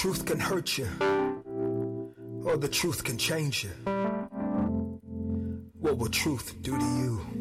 truth can hurt you, or the truth can change you. What will truth do to you?